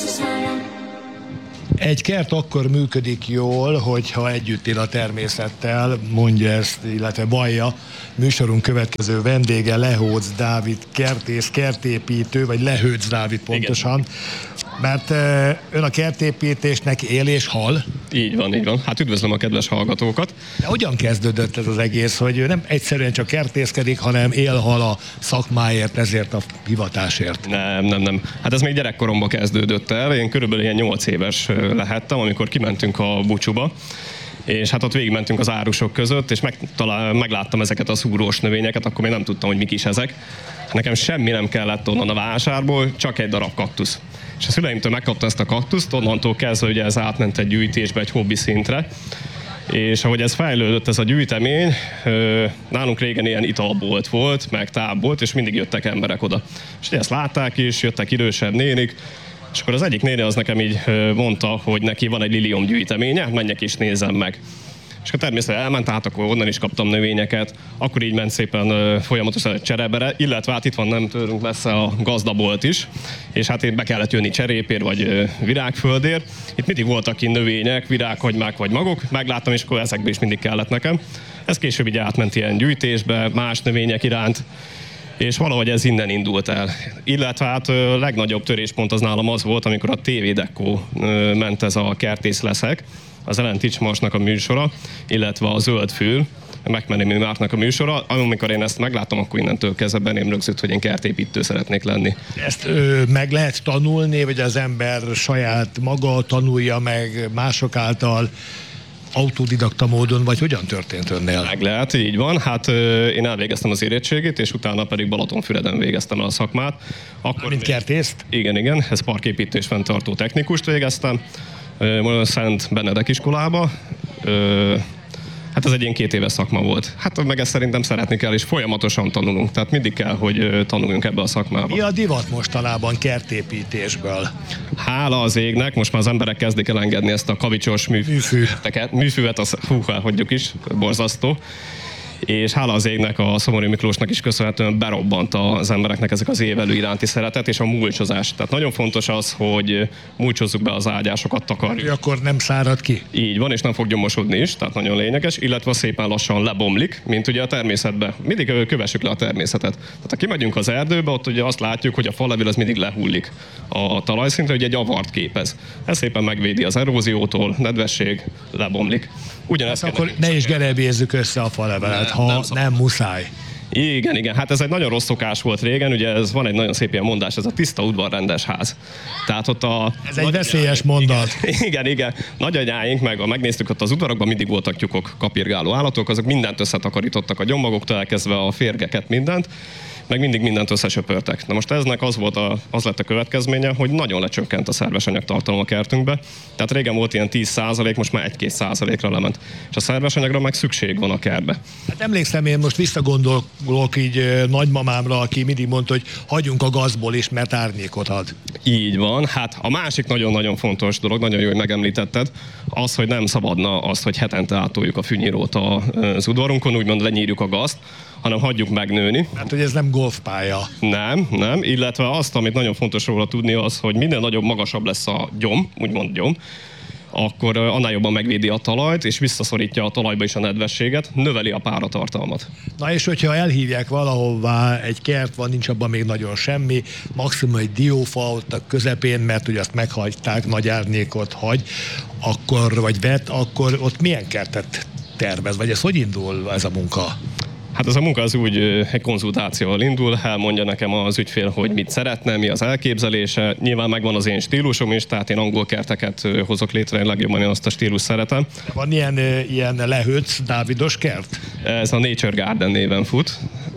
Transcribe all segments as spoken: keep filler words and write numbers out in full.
Egy kert akkor működik jól, hogyha együtt él a természettel, mondja ezt, illetve vallja műsorunk következő vendége, Lehóc Dávid, kertész, kertépítő, vagy Lehóc Dávid pontosan. Igen. Mert ön a kertépítésnek él és hal. Így van, így van. Hát üdvözlöm a kedves hallgatókat. De hogyan kezdődött ez az egész, hogy nem egyszerűen csak kertészkedik, hanem él-hal a szakmáért, ezért a hivatásért? Nem, nem, nem. Hát ez még gyerekkoromban kezdődött el. Én körülbelül ilyen nyolc éves lehettem, amikor kimentünk a búcsúba. És hát ott végigmentünk az árusok között, és megtalál, megláttam ezeket a szúrós növényeket, akkor még nem tudtam, hogy mik is ezek. Nekem semmi nem kellett onnan a vásárból, csak egy darab kaktusz. És a szüleimtől megkaptam ezt a kaktuszt, onnantól kezdve ugye ez átment egy gyűjtésbe, egy hobbi szintre. És ahogy ez fejlődött, ez a gyűjtemény, nálunk régen ilyen italbolt volt, meg tábbolt, és mindig jöttek emberek oda. És ezt látták is, jöttek idősebb nénik, és akkor az egyik néni az nekem így mondta, hogy neki van egy lilium gyűjteménye, menjek és nézzem meg. És akkor természetesen elment, hát akkor onnan is kaptam növényeket, akkor így ment szépen folyamatosan egy cserebere, illetve hát itt van nem tőlünk messze a gazdabolt is, és hát itt be kellett jönni cserépér vagy virágföldér. Itt mindig voltak ki növények, virághagymák vagy magok, megláttam, és akkor ezekbe is mindig kellett nekem. Ez később így átment ilyen gyűjtésbe, más növények iránt, és valahogy ez innen indult el. Illetve hát a legnagyobb töréspont az nálam az volt, amikor a té vé Dekó ment ez a Kertész leszek, az Ellen Ticsmarsnak a műsora, illetve a Zöld Fül, Megmenő Márknak a műsora. Amikor én ezt megláttam, akkor innentől kezdve beném rögzült, hogy én kertépítő szeretnék lenni. Ezt ö, meg lehet tanulni, vagy az ember saját maga tanulja meg mások által, autodidakta módon, vagy hogyan történt önnél? Meg lehet, így van. Hát ö, én elvégeztem az érettségit, és utána pedig Balatonfüreden végeztem el a szakmát. Akkor mint kertészt? Igen, igen. Ez parképítés fenntartó technikust végeztem. Ö, Szent Benedek iskolába. Ö, Hát ez egy ilyen két éves szakma volt. Hát meg ezt szerintem szeretni kell, és folyamatosan tanulunk. Tehát mindig kell, hogy tanuljunk ebbe a szakmába. Mi a divat mostanában kertépítésből? Hála az égnek, most már az emberek kezdik el engedni ezt a kavicsos műfű. műfűvet, az hú, hagyjuk is, borzasztó. És hála az égnek, a Szomorú Miklósnak is köszönhetően berobbant az embereknek ezek az évelő iránti szeretet és a mulcsozás. Tehát nagyon fontos az, hogy mulcsozzuk be az ágyásokat, takarjuk. Akkor nem szárad ki? Így van, és nem fog gyomosodni is, tehát nagyon lényeges, illetve szépen lassan lebomlik, mint ugye a természetben. Mindig kövessük le a természetet. Tehát ha kimegyünk az erdőbe, ott ugye azt látjuk, hogy a falevél az mindig lehullik a talajszintre, hogy egy avart képez. Ez szépen megvédi az eróziótól, nedvesség, lebomlik. Ugyanezt akkor ne is gerebézzük össze a falevelet, ha nem, nem muszáj. Igen, igen, hát ez egy nagyon rossz szokás volt régen, ugye ez van egy nagyon szép ilyen mondás, ez a tiszta udvar rendes ház. Tehát ott a... Ez egy veszélyes mondat. Igen, igen, igen. Nagyanyáink meg, ha megnéztük ott az udvarokban, mindig voltak tyúkok, kapirgáló állatok, azok mindent összetakarítottak, a gyommagoktól elkezdve a férgeket, mindent, meg mindig mindent összesöpörtek. Na most eznek az, volt a, az lett a következménye, hogy nagyon lecsökkent a szerves anyagtartalom a kertünkbe. Tehát régen volt ilyen tíz százalék, most már egy-két százalékra lement. És a szerves anyagra meg szükség van a kertbe. Hát emlékszem, én most visszagondolok így nagymamámra, aki mindig mondta, hogy hagyjunk a gazból is, mert árnyékot ad. Így van. Hát a másik nagyon-nagyon fontos dolog, nagyon jó, hogy megemlítetted, az, hogy nem szabadna azt, hogy hetente átoljuk a fűnyírót az udvarunkon, úgymond lenyírjuk a gazt, hanem hagyjuk megnőni. Hát, hogy ez nem golfpálya. Nem, nem, illetve azt, amit nagyon fontos róla tudni, az, hogy minél nagyobb, magasabb lesz a gyom, úgymond gyom, akkor annál jobban megvédi a talajt, és visszaszorítja a talajba is a nedvességet, növeli a páratartalmat. Na és hogyha elhívják valahová, egy kert van, nincs abban még nagyon semmi, maximum egy diófa ott a közepén, mert ugye azt meghagyták, nagy árnyékot hagy, akkor, vagy vet, akkor ott milyen kertet tervez, vagy ez hogy indul ez a munka? Hát ez a munka az úgy egy konzultációval indul, elmondja nekem az ügyfél, hogy mit szeretne, mi az elképzelése. Nyilván megvan az én stílusom is, tehát én angol kerteket hozok létre, én legjobban én azt a stílus szeretem. Van ilyen, ilyen Lehóc Dávidos kert? Ez a Nature Garden néven fut.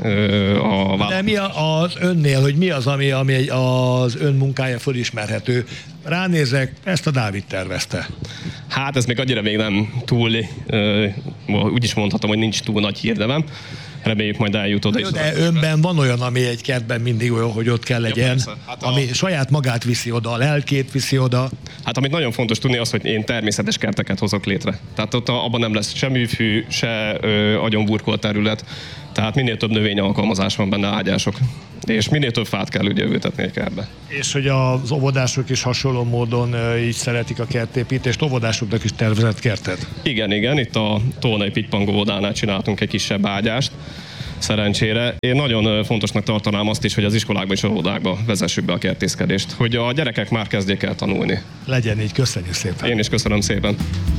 A... De mi az önnél, hogy mi az, ami, ami az ön munkája fölismerhető? Ránézek, ezt a Dávid tervezte. Hát ez még annyira még nem túl, úgy is mondhatom, hogy nincs túl nagy hírdevem. Reméljük majd eljut oda. Jó, de önben van olyan, ami egy kertben mindig olyan, hogy ott kell legyen, ja, hát a... ami saját magát viszi oda, a lelkét viszi oda. Hát amit nagyon fontos tudni az, hogy én természetes kerteket hozok létre. Tehát ott abban nem lesz se műfű, se ö, agyonburkolt terület. Tehát minél több növényalkalmazás van benne, ágyások. És minél több fát kell ugye ültetni egy kertbe. És hogy az óvodások is hasonló módon ö, így szeretik a kertépítést, óvodásoknak is tervezett kerted? Igen, igen, itt a Tolnai Pitypang óvodánál csináltunk egy kisebb ágyást, szerencsére. Én nagyon fontosnak tartanám azt is, hogy az iskolákban és óvodákban vezessük be a kertészkedést, hogy a gyerekek már kezdjék el tanulni. Legyen így, köszönjük szépen! Én is köszönöm szépen!